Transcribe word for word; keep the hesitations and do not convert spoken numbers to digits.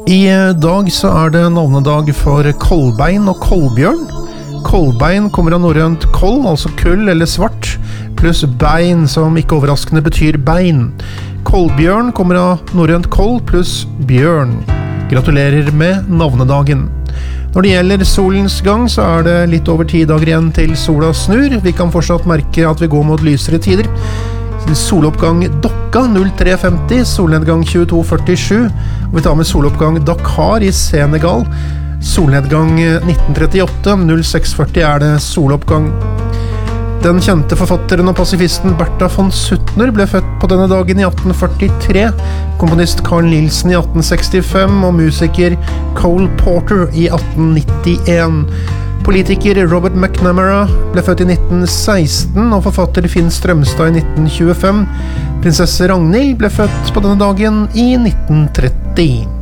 I dag så er det navnedag for Kolbein og Kolbjørn. Kolbein kommer av norrønt koll, altså kull eller svart, pluss bein, som ikke overraskende betyr bein. Kolbjørn kommer av norrønt koll pluss bjørn. Gratulerer med navnedagen. Når det gjelder solens gang, så er det litt over ti dager igjen til sola snur. Vi kan fortsatt merke at vi går mot lysere tider. Soloppgang Dokka null tre femti, solnedgang tjueto førtisju. Og vi tar med soloppgang Dakar i Senegal. Solnedgang nitten trettiåtte, null seks førti er det soloppgang. Den kjente forfatteren og pasifisten Bertha von Suttner ble født på denne dagen i atten førtitre, komponist Carl Nielsen i atten sekstifem og musiker Cole Porter i atten nittien. Politiker Robert McNamara ble født i nitten seksten og forfatter Finn Strømstad i nitten tjuefem. Prinsesse Ragnhild ble født på denne dagen i nitten tretti.